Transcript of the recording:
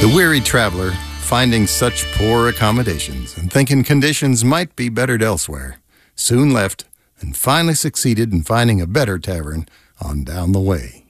The weary traveler, finding such poor accommodations and thinking conditions might be bettered elsewhere, soon left and finally succeeded in finding a better tavern on down the way.